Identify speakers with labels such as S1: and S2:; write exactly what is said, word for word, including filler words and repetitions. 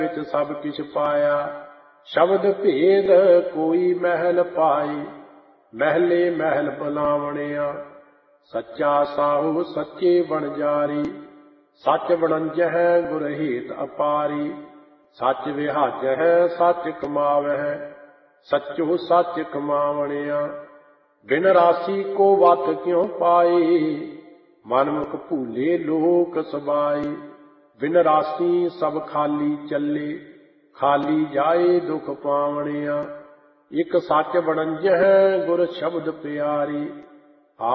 S1: विच सब किछ पाया। शब्द भेद कोई महल पाए, महले महल बनावणिया। सच्चा साहु सच्चे बनजारी, सच वणंजह गुर हेत अपारी। सच विहाजह सच कमावह, सचो सच कमावणिया। बिन राशि को वत क्यों पाए, मनमुख भूले लोक सबाए। बिन राशि सब खाली चले, खाली जाए दुख पावणिया। इक सच वणंजह गुर शब्द प्यारी,